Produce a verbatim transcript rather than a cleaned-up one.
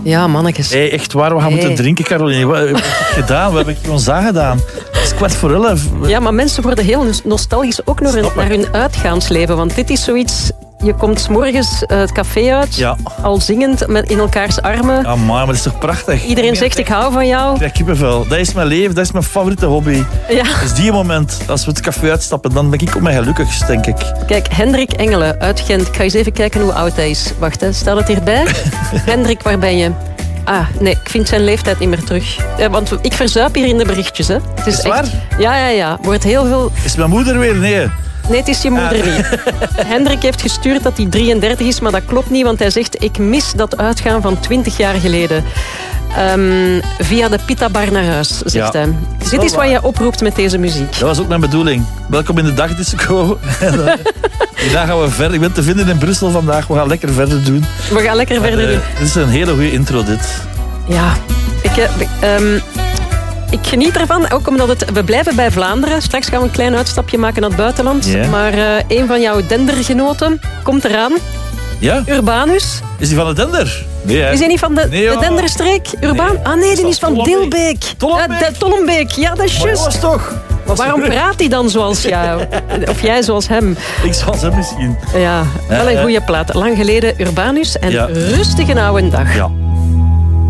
Ja, mannetjes. Hey, echt waar, we gaan Hey. moeten drinken, Caroline. Wat heb ik gedaan? Wat heb ik ons aangedaan? Het is kwart voor elf. Ja, maar mensen worden heel nostalgisch ook naar hun, Snap ik. naar hun uitgaansleven. Want dit is zoiets... Je komt 's morgens uh, het café uit, Ja. al zingend met in elkaars armen. Ja, maar dat is toch prachtig? Iedereen zegt, ik hou van jou. Ik krijg kippenvel. Dat is mijn leven, dat is mijn favoriete hobby. Ja. Dat is die moment, als we het café uitstappen, dan ben ik op mijn gelukkigst, denk ik. Kijk, Hendrik Engelen uit Gent. Ik ga eens even kijken hoe oud hij is. Wacht, hè. Staat het hierbij? Hendrik, waar ben je? Ah, nee, ik vind zijn leeftijd niet meer terug. Ja, want ik verzuip hier in de berichtjes. Hè. Het Is het waar? Ja, ja, ja. Wordt heel veel... Is mijn moeder weer? Nee. Nee, het is je moeder niet. Hendrik heeft gestuurd dat hij drieëndertig is, maar dat klopt niet, want hij zegt, ik mis dat uitgaan van twintig jaar geleden. Um, via de pita bar naar huis, zegt Ja. hij. Dit is wat je oproept met deze muziek. Dat was ook mijn bedoeling. Welkom in de dagdisco. Vandaag gaan we verder. Ik ben te vinden in Brussel vandaag. We gaan lekker verder doen. We gaan lekker verder Uh, doen. dit is een hele goede intro, dit. Ja, ik... Uh, um, Ik geniet ervan, ook omdat het, we blijven bij Vlaanderen. Straks gaan we een klein uitstapje maken naar het buitenland. Yeah. Maar uh, een van jouw dendergenoten komt eraan. Ja? Urbanus. Is die van de Dender? Nee, hè? Is hij niet van de, Nee, de joh. Denderstreek? Urbaan? Nee. Ah nee, die Is is van dat Dilbeek. Tollenbeek? Ja, de Tollenbeek, ja, dat is Maar dat juist. was toch? Maar waarom praat hij dan zoals jou? Of jij zoals hem? Ik zal ze misschien. Ja, wel een Eh, goede plaat. Lang geleden Urbanus en Ja. Rustige oude dag. Ja.